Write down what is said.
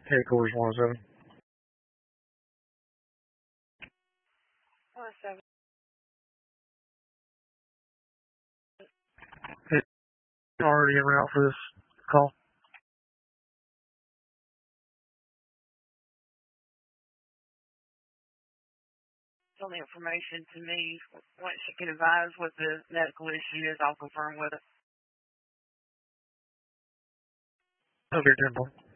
Headquarters 107. 107. Already en route for this call. Send the information to me. Once you can advise what the medical issue is, I'll confirm with it. Okay, 10-4.